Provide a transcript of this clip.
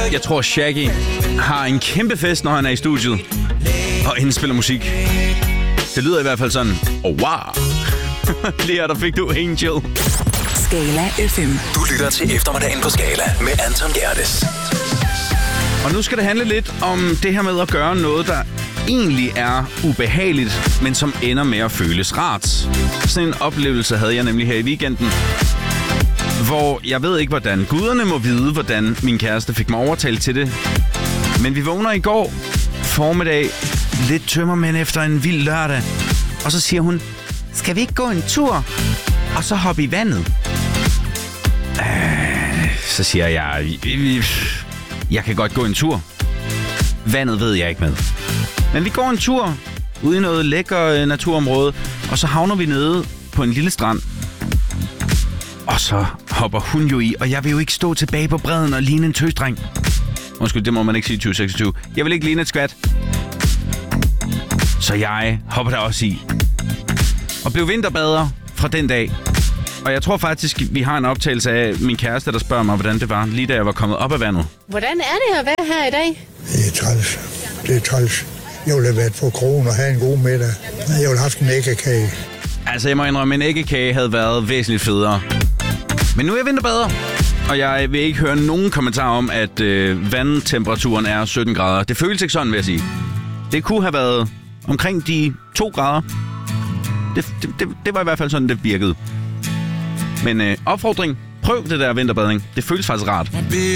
Jeg tror, Shaggy har en kæmpe fest, når han er i studiet og indspiller musik. Det lyder i hvert fald sådan. Wow. Lige her, der fik du Angel. Skala FM. Du lytter til eftermiddagen på Skala med Anton Gerdes. Og nu skal det handle lidt om det her med at gøre noget, der egentlig er ubehageligt, men som ender med at føles rart. Sådan en oplevelse havde jeg nemlig her i weekenden, hvor jeg ved ikke, hvordan guderne må vide, hvordan min kæreste fik mig overtalt til det. Men vi vågner i går formiddag, lidt tømmermænd efter en vild lørdag. Og så siger hun, skal vi ikke gå en tur, og så hoppe i vandet? Så siger jeg kan godt gå en tur. Vandet ved jeg ikke med. Men vi går en tur ude i noget lækker naturområde, og så havner vi nede på en lille strand. Og så hopper hun jo i, og jeg vil jo ikke stå tilbage på bredden og ligne en tøsdreng. Undskyld, det må man ikke sige i 2026. Jeg vil ikke ligne et skvat. Så jeg hopper der også i. Og blev vinterbader fra den dag. Og jeg tror faktisk, vi har en optagelse af min kæreste, der spørger mig, hvordan det var, lige da jeg var kommet op af vandet. Hvordan er det at være her i dag? Det er træls. Det er træls. Jeg ville have været på krogen og have en god middag. Jeg ville have haft en æggekage. Altså, jeg må indrømme, en æggekage havde været væsentligt federe. Men nu er jeg vinterbader, og jeg vil ikke høre nogen kommentar om, at vandtemperaturen er 17 grader. Det føles ikke sådan, vil jeg sige. Det kunne have været omkring de 2 grader. Det var i hvert fald sådan, det virkede. Men opfordring, prøv det der vinterbadning. Det føles faktisk rart.